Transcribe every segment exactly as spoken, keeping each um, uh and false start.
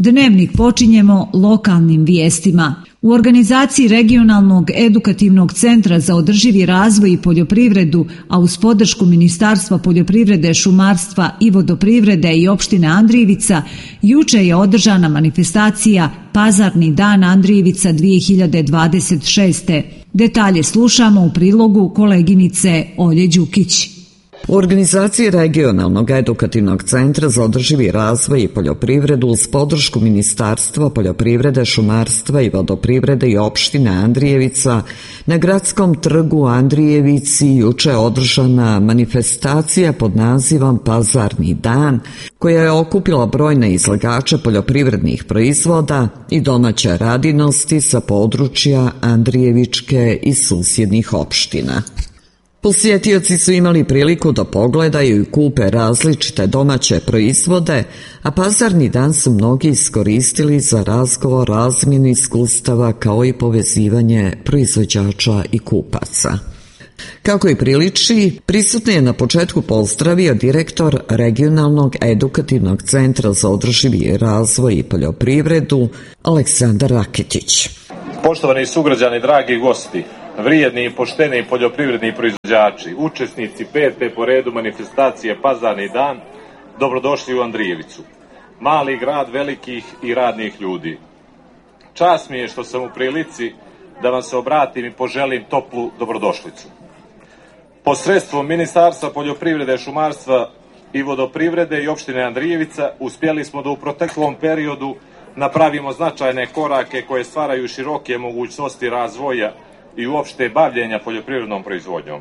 Dnevnik počinjemo lokalnim vijestima. U organizaciji Regionalnog edukativnog centra za održivi razvoj i poljoprivredu, a uz podršku Ministarstva poljoprivrede, šumarstva i vodoprivrede i opštine Andrijevica, juče je održana manifestacija Pazarni dan Andrijevica dvije hiljade dvadeset šeste. Detalje slušamo u prilogu koleginice Olje Đukić. U organizaciji Regionalnog edukativnog centra za održivi razvoj i poljoprivredu uz podršku Ministarstva poljoprivrede, šumarstva i vodoprivrede i opštine Andrijevica na gradskom trgu u Andrijevici juče je održana manifestacija pod nazivom Pazarni dan, koja je okupila brojne izlagače poljoprivrednih proizvoda i domaće radinosti sa područja Andrijevičke i susjednih opština. Posjetioci su imali priliku da pogledaju i kupe različite domaće proizvode, a pazarni dan su mnogi iskoristili za razgovor, razmjenu iskustava kao i povezivanje proizvođača i kupaca. Kako i priliči, prisutne je na početku pozdravio direktor Regionalnog edukativnog centra za održivi razvoj i poljoprivredu Aleksandar Raketić. Poštovani sugrađani, dragi gosti, vrijedni i pošteni poljoprivredni proizvođači, učesnici pete po redu manifestacije Pazarni dan, dobrodošli u Andrijevicu, mali grad velikih i radnih ljudi. Čast mi je što sam u prilici da vam se obratim i poželim toplu dobrodošlicu. Posredstvom Ministarstva poljoprivrede, šumarstva i vodoprivrede i opštine Andrijevica uspjeli smo da u proteklom periodu napravimo značajne korake koje stvaraju široke mogućnosti razvoja i uopšte bavljenja poljoprivrednom proizvodnjom.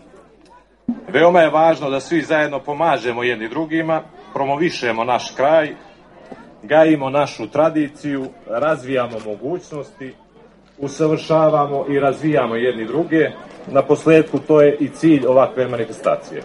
Veoma je važno da svi zajedno pomažemo jedni drugima, promovišemo naš kraj, gajimo našu tradiciju, razvijamo mogućnosti, usavršavamo i razvijamo jedni druge. Na posledku to je i cilj ovakve manifestacije.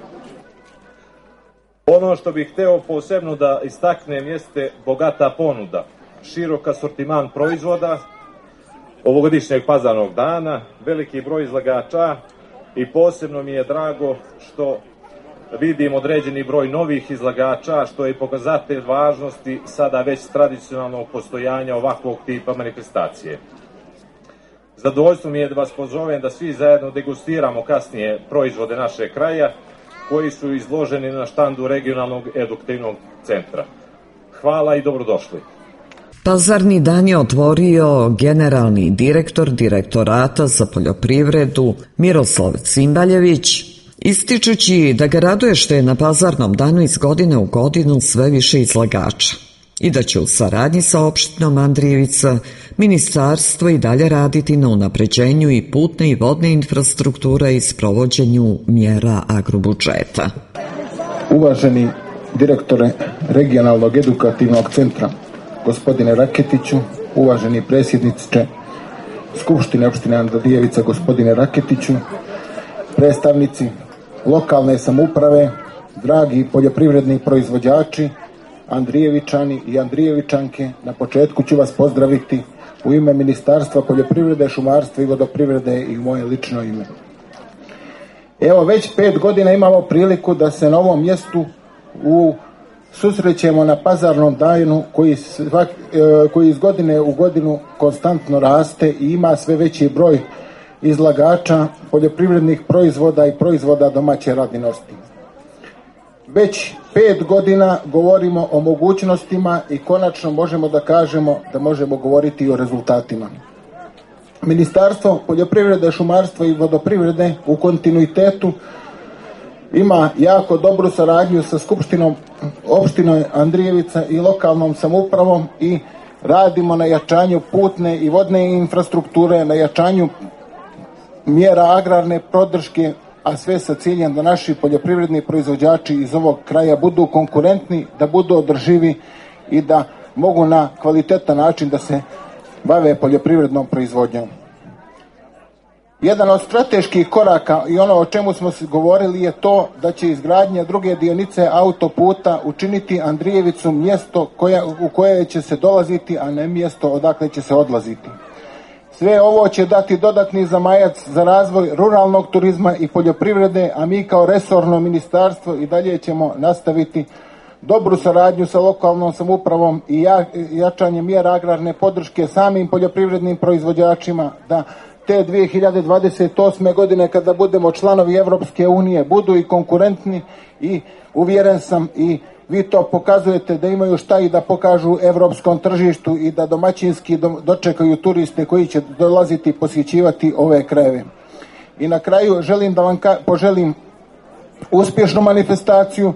Ono što bih hteo posebno da istaknem jeste bogata ponuda, širok asortiman proizvoda ovogodišnjeg pazarnog dana, veliki broj izlagača i posebno mi je drago što vidim određeni broj novih izlagača, što je pokazatelj važnosti sada već tradicionalnog postojanja ovakvog tipa manifestacije. Zadovoljstvo mi je da vas pozovem da svi zajedno degustiramo kasnije proizvode našeg kraja koji su izloženi na štandu Regionalnog edukativnog centra. Hvala i dobrodošli. Pazarni dan je otvorio generalni direktor Direktorata za poljoprivredu Miroslav Cimbaljević, ističući da ga raduje što je na pazarnom danu iz godine u godinu sve više izlagača i da će u saradnji sa opštinom Andrijevica ministarstvo i dalje raditi na unapređenju i putne i vodne infrastrukture i sprovođenju mjera agrobudžeta. Uvaženi direktore Regionalnog edukativnog centra gospodine Raketiću, uvaženi predsjedniče Skupštine opštine Andrijevica gospodine Raketiću, predstavnici lokalne samouprave, dragi poljoprivredni proizvođači, Andrijevičani i Andrijevičanke, na početku ću vas pozdraviti u ime Ministarstva poljoprivrede, šumarstva i vodoprivrede i u moje lično ime. Evo, već pet godina imamo priliku da se na ovom mjestu u susrećemo na pazarnom danu koji, svak, koji iz godine u godinu konstantno raste i ima sve veći broj izlagača poljoprivrednih proizvoda i proizvoda domaće radinosti. Već pet godina govorimo o mogućnostima i konačno možemo da kažemo da možemo govoriti i o rezultatima. Ministarstvo poljoprivrede, šumarstva i vodoprivrede u kontinuitetu ima jako dobru saradnju sa Skupštinom opštine Andrijevica i lokalnom samoupravom i radimo na jačanju putne i vodne infrastrukture, na jačanju mjera agrarne podrške, a sve sa ciljem da naši poljoprivredni proizvođači iz ovog kraja budu konkurentni, da budu održivi i da mogu na kvalitetan način da se bave poljoprivrednom proizvodnjom. Jedan od strateških koraka i ono o čemu smo govorili je to da će izgradnja druge dionice autoputa učiniti Andrijevicu mjesto koja, u koje će se dolaziti, a ne mjesto odakle će se odlaziti. Sve ovo će dati dodatni zamajac za razvoj ruralnog turizma i poljoprivrede, a mi kao resorno ministarstvo i dalje ćemo nastaviti dobru saradnju sa lokalnom samoupravom i jačanje mjera agrarne podrške samim poljoprivrednim proizvođačima, da te dvije hiljade dvadeset osme godine kada budemo članovi Evropske unije budu i konkurentni i uvjeren sam i vi to pokazujete da imaju šta i da pokažu evropskom tržištu i da domaćinski dočekaju turiste koji će dolaziti i posjećivati ove krajeve. I na kraju želim da vam poželim uspješnu manifestaciju,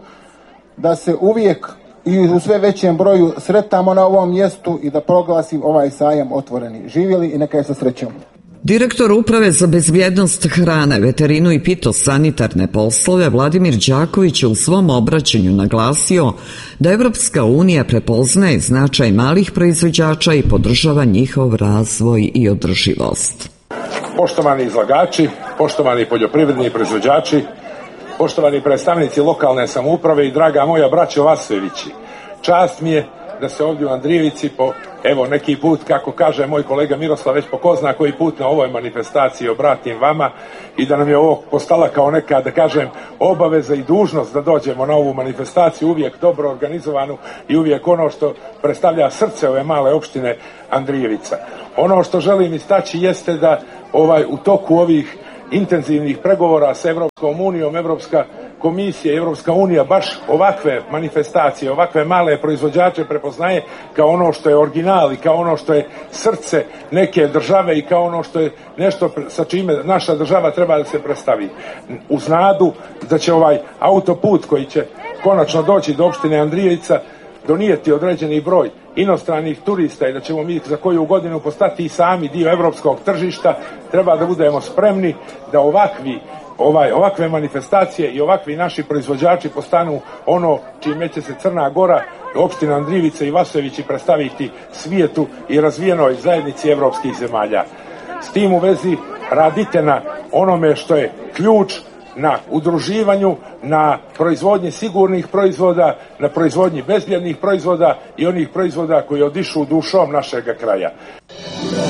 da se uvijek i u sve većem broju sretamo na ovom mjestu i da proglasim ovaj sajam otvoreni. Živjeli i neka je sa srećom. Direktor Uprave za bezbjednost hrane, veterinu i pitosanitarne poslove Vladimir Đaković je u svom obraćanju naglasio da Evropska unija prepoznaje značaj malih proizvođača i podržava njihov razvoj i održivost. Poštovani izlagači, poštovani poljoprivredni proizvođači, poštovani predstavnici lokalne samouprave i draga moja braćo Vasojevići, čast mi je da se ovdje u Andrijevici po, evo neki put, kako kaže moj kolega Miroslav, već po ko zna koji put na ovoj manifestaciji obratim vama i da nam je ovo postala kao neka, da kažem, obaveza i dužnost da dođemo na ovu manifestaciju, uvijek dobro organizovanu i uvijek ono što predstavlja srce ove male opštine Andrijevica. Ono što želim istaći jeste da ovaj u toku ovih intenzivnih pregovora sa Evropskom unijom, Evropska komisija i Evropska unija baš ovakve manifestacije, ovakve male proizvođače prepoznaje kao ono što je original i kao ono što je srce neke države i kao ono što je nešto sa čime naša država treba da se predstavi. Uz nadu da će ovaj autoput koji će konačno doći do opštine Andrijevica donijeti određeni broj inostranih turista i da ćemo mi za koju godinu postati i sami dio evropskog tržišta, treba da budemo spremni da ovakvi Ovaj, ovakve manifestacije i ovakvi naši proizvođači postanu ono čime će se Crna Gora, opština Andrijevica i Vasojevići predstaviti svijetu i razvijenoj zajednici evropskih zemalja. S tim u vezi radite na onome što je ključ, na udruživanju, na proizvodnji sigurnih proizvoda, na proizvodnji bezbjednih proizvoda i onih proizvoda koji odišu dušom našega kraja.